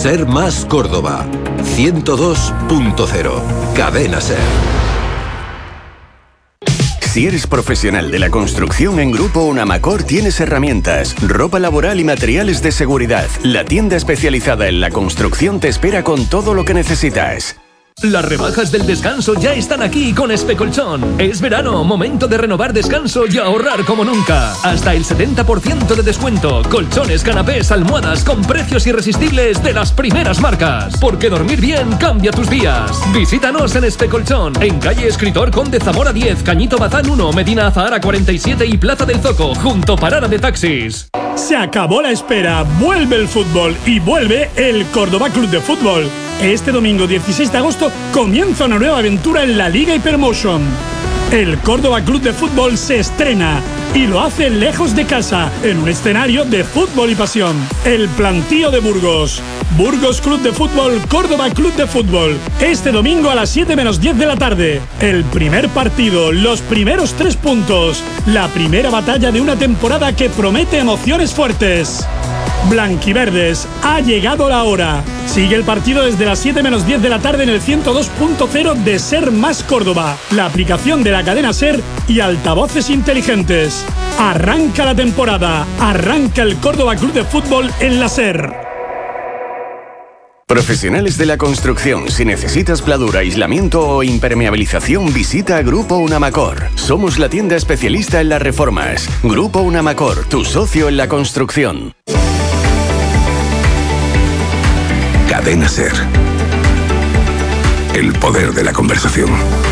Ser Más Córdoba 102.0. Cadena Ser. Si eres profesional de la construcción, en Grupo Unamacor tienes herramientas, ropa laboral y materiales de seguridad. La tienda especializada en la construcción te espera con todo lo que necesitas. Las rebajas del descanso ya están aquí con Especolchón. Es verano, momento de renovar descanso y ahorrar como nunca. Hasta el 70% de descuento. Colchones, canapés, almohadas con precios irresistibles de las primeras marcas. Porque dormir bien cambia tus días. Visítanos en Especolchón, en calle Escritor Conde Zamora 10, Cañito Bazán 1, Medina Azahara 47 y Plaza del Zoco, junto Parada de Taxis. Se acabó la espera, vuelve el fútbol y vuelve el Córdoba Club de Fútbol. Este domingo 16 de agosto comienza una nueva aventura en la Liga Hypermotion. El Córdoba Club de Fútbol se estrena y lo hace lejos de casa, en un escenario de fútbol y pasión. El plantío de Burgos. Burgos Club de Fútbol, Córdoba Club de Fútbol. Este domingo a las 7 menos 10 de la tarde. El primer partido, los primeros 3 puntos. La primera batalla de una temporada que promete emociones fuertes. Blanquiverdes, ha llegado la hora. Sigue el partido desde las 7 menos 10 de la tarde en el 102.0 de Ser Más Córdoba, la aplicación de la cadena Ser y altavoces inteligentes. Arranca la temporada, arranca el Córdoba Club de Fútbol en la Ser. Profesionales de la construcción, si necesitas pladura, aislamiento o impermeabilización, visita a Grupo Unamacor. Somos la tienda especialista en las reformas. Grupo Unamacor, tu socio en la construcción. Cadena Ser. El poder de la conversación.